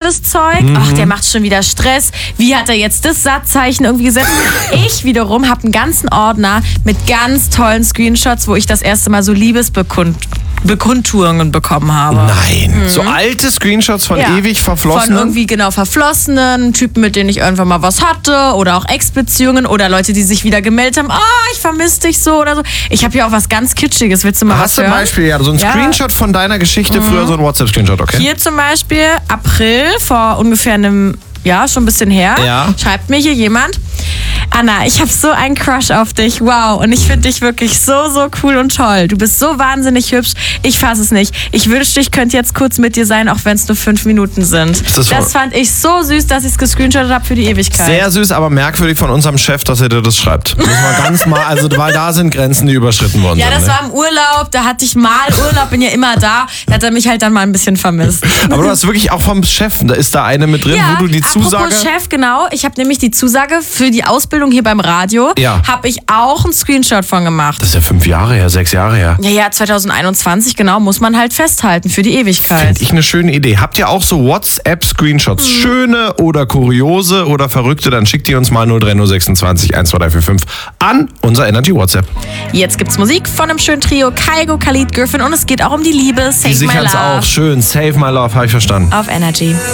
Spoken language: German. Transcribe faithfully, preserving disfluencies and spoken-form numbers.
das Zeug. Mhm. Ach, der macht schon wieder Stress. Wie hat er jetzt das Satzzeichen irgendwie gesetzt? Ich wiederum habe einen ganzen Ordner mit ganz tollen Screenshots, wo ich das erste Mal so Liebesbekund Bekundtuungen bekommen habe. Nein, so alte Screenshots von Ja. ewig verflossenen? Von irgendwie genau Verflossenen, Typen, mit denen ich irgendwann mal was hatte oder auch Ex-Beziehungen oder Leute, die sich wieder gemeldet haben, ah, ich vermisse dich so oder so. Ich habe hier auch was ganz Kitschiges, willst du mal Hast was du ein hören? Beispiel, ja, so ein Ja. Screenshot von deiner Geschichte, früher so ein WhatsApp-Screenshot, okay? Hier zum Beispiel, April, vor ungefähr einem, ja, schon ein bisschen her, Ja. schreibt mir hier jemand, Anna, ich habe so einen Crush auf dich, wow, und ich finde dich wirklich so, so cool und toll. Du bist so wahnsinnig hübsch, ich fasse es nicht. Ich wünschte, ich könnte jetzt kurz mit dir sein, auch wenn es nur fünf Minuten sind. Ist das Das so- fand ich so süß, dass ich es gescreenshottet habe für die Ewigkeit. Sehr süß, aber merkwürdig von unserem Chef, dass er dir das schreibt. Muss man ganz mal, also weil da sind Grenzen, die überschritten worden Ja, sind. das ne? war im Urlaub, da hatte ich mal Urlaub, bin ja immer da, da hat er mich halt dann mal ein bisschen vermisst. Aber du hast wirklich auch vom Chef, da ist da eine mit drin, Ja, wo du die Zusage... apropos Chef, genau. Ich habe nämlich die Zusage für die Ausbildung hier beim Radio, Ja. habe ich auch einen Screenshot von gemacht. Das ist ja fünf Jahre her, sechs Jahre her. Ja, ja, zwanzig einundzwanzig, genau, muss man halt festhalten für die Ewigkeit. Finde ich eine schöne Idee. Habt ihr auch so WhatsApp-Screenshots? Mhm. Schöne oder kuriose oder verrückte? Dann schickt die uns mal null drei null sechsundzwanzig eins zwei drei vier fünf an unser Energy WhatsApp. Jetzt gibt's Musik von einem schönen Trio, Kygo, Khalid, Griffin und es geht auch um die Liebe. Save Die My sichern es Love auch. Schön. Save my love, habe ich verstanden. auf Energy.